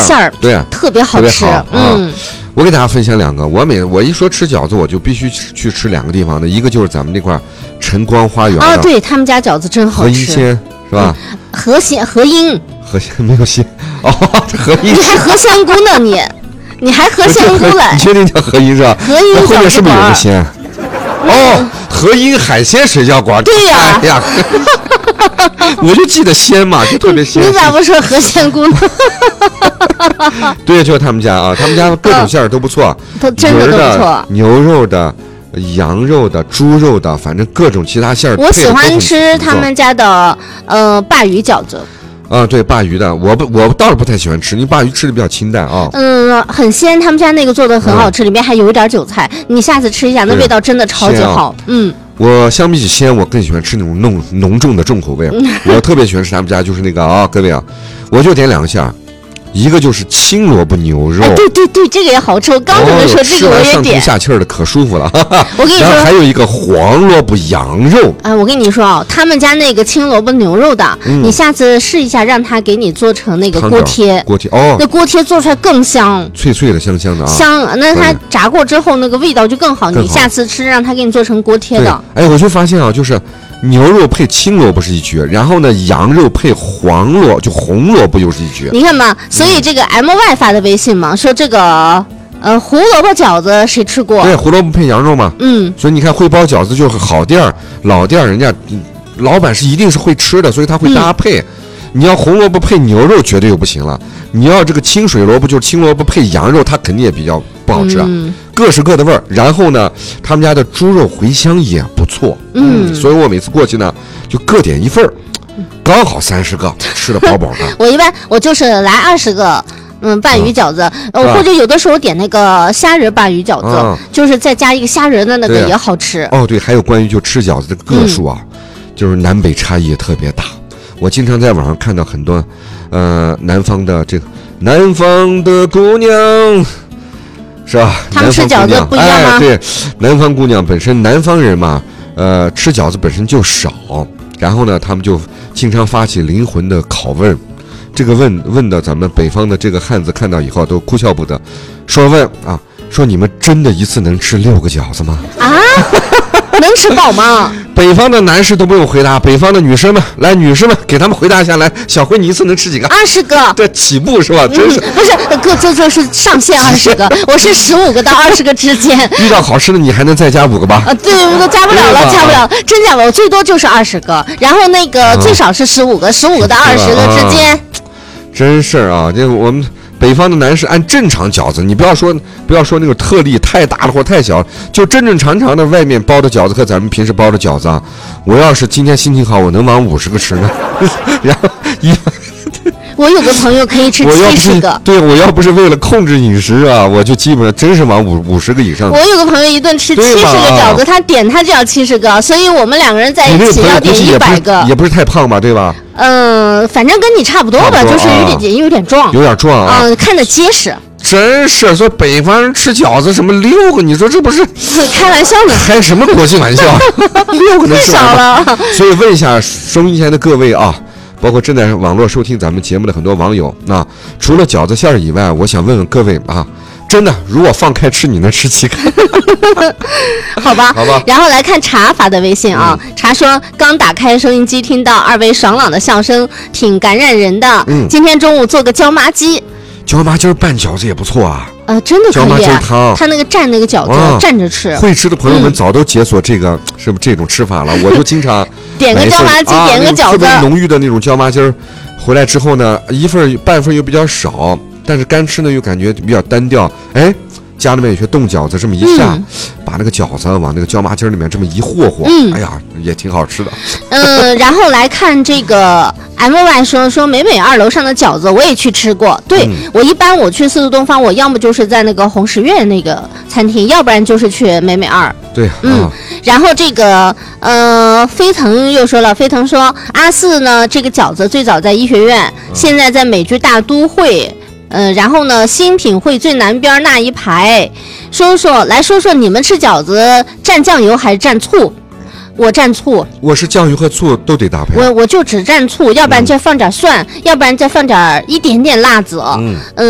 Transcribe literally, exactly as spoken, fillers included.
馅儿， 对啊， 特别好吃。 好嗯、 啊，我给大家分享两个，我每我一说吃饺子，我就必须去吃两个地方的，一个就是咱们那块晨光花园啊，对他们家饺子真好吃。 和阴鲜是吧？ 嗯、和鲜和阴， 和鲜没有鲜哦，这和阴。 你还和香菇呢你？你还和香菇了？ 你确定叫和阴是吧？ 和阴那后面是不是有个鲜？哦，和阴海鲜水饺馆。 对呀、 哎呀，我就记得鲜嘛，就特别鲜。 你咋不说和香菇呢？ 对，就是他们家啊，他们家各种馅儿都不错， 都真的都不错， 牛肉的、羊肉的、猪肉的，反正各种其他馅儿。 我喜欢吃他们家的呃鲅鱼饺子。 啊，对，鲅鱼的，我不，我倒是不太喜欢吃，因为鲅鱼吃的比较清淡啊。 嗯，很鲜，他们家那个做的很好吃，嗯、里面还有一点韭菜，你下次吃一下，那味道真的超级好。啊、嗯， 我相比起鲜，我更喜欢吃那种浓浓重的重口味。我特别喜欢吃他们家就是那个啊，各位啊，我就点两个馅儿。一个就是青萝卜牛肉， 哎，对对对，这个也好吃。我刚准备说这个我也点， 上吐下气儿的可舒服了。 我跟你说， 然后还有一个黄萝卜羊肉。 哎，我跟你说啊，他们家那个青萝卜牛肉的， 嗯、 你下次试一下，让他给你做成那个锅贴。 锅贴哦， 那锅贴做出来更香， 脆脆的、香香的啊。 香，那它炸过之后那个味道就更好。 更好你下次吃，让他给你做成锅贴的。 哎，我就发现啊，就是。牛肉配青萝卜是一绝，然后呢，羊肉配黄萝就红萝卜又是一绝。 你看嘛，所以这个 M Y 发的微信嘛，说这个呃胡萝卜饺子谁吃过？ 对，胡萝卜配羊肉嘛。 嗯， 所以你看会包饺子就是好店儿、老店儿，人家老板是一定是会吃的，所以他会搭配。嗯、你要红萝卜配牛肉绝对又不行了，你要这个清水萝卜就是青萝卜配羊肉，它肯定也比较不好吃啊。嗯，各是各的味儿，然后呢，他们家的猪肉茴香也不错， 嗯， 所以我每次过去呢，就各点一份儿，刚好三十个，吃的饱饱的。 我一般我就是来二十个，嗯，鲅鱼饺子，呃、啊，或者有的时候点那个虾仁鲅鱼饺子，啊、就是再加一个虾仁的那个也好吃。 哦，对，还有关于就吃饺子这个个数啊，嗯、就是南北差异也特别大。我经常在网上看到很多，呃，南方的这个南方的姑娘。是吧？ 他们吃饺子不一样吗？ 哎，对，南方姑娘本身南方人嘛，呃，吃饺子本身就少，然后呢，他们就经常发起灵魂的拷问，这个问问的咱们北方的这个汉子看到以后都哭笑不得，说问啊，说你们真的一次能吃六个饺子吗？ 啊？能吃饱吗？ 北方的男士都不用回答，北方的女生们，来，女士们给他们回答一下来，小辉你一次能吃几个？ 二十个。 这起步是吧？真是、 嗯、不是哥，这就是上限二十个，我是十五个到二十个之间。 遇到好吃的你还能再加五个吧？ 啊，对，我都加不了了，加不了，真加不了，我最多就是二十个，然后那个最少是十五个，十五个到二十个之间。 真是啊，这个我们。北方的男士按正常饺子，你不要说不要说那个特例太大了或太小，就正正常常的外面包的饺子和咱们平时包的饺子啊，我要是今天心情好，我能往五十个吃呢。然后一， 我有个朋友可以吃七十个。 对，我要不是为了控制饮食啊，我就基本上真是往五五十个以上。 我有个朋友一顿吃七十个饺子，他点他就要七十个，所以我们两个人在一起要点一百个。 也不是太胖吧，对吧？ 嗯、呃，反正跟你差不多吧，就是有点有点壮， 有点壮啊， 嗯、呃，看着结实。 真是说北方人吃饺子什么六个，你说这不是开玩笑呢？ 开什么国际玩笑？六个能吃完吗？太少了。所以问一下收音机前的各位啊，包括正在网络收听咱们节目的很多网友，那除了饺子馅儿以外，我想问问各位啊。真的，如果放开吃，你能吃几个？ 好吧， 好吧。 然后来看茶发的微信啊，嗯、茶说刚打开收音机，听到二位爽朗的笑声，挺感染人的。嗯，今天中午做个椒麻鸡， 椒麻鸡拌饺子也不错啊。 呃，真的可以、啊。 椒麻鸡汤， 他那个蘸那个饺子、啊、蘸着吃。 会吃的朋友们早都解锁这个、嗯、是不是这种吃法了？我就经常点个椒麻鸡， 啊、 点个饺子， 特别浓郁的那种椒麻鸡儿，回来之后呢，一份半份又比较少，但是干吃呢又感觉比较单调，哎。家里面有些冻饺子，这么一下、嗯，把那个饺子往那个椒麻鸡里面这么一和和，嗯，哎呀，也挺好吃的。 嗯，然后来看这个 M Y 说说美美二楼上的饺子我也去吃过，对、嗯、我一般我去四季东方，我要么就是在那个红十月那个餐厅，要不然就是去美美二。 对， 嗯，啊、然后这个呃，飞腾又说了，飞腾说阿四呢，这个饺子最早在医学院，啊、现在在美剧大都会。嗯，然后呢，新品会最南边那一排，说说来说说你们吃饺子蘸酱油还是蘸醋？我蘸醋， 我是酱油和醋都得搭配。 我我就只蘸醋，要不然再放点蒜，嗯、要不然再放点一点点辣子。嗯。嗯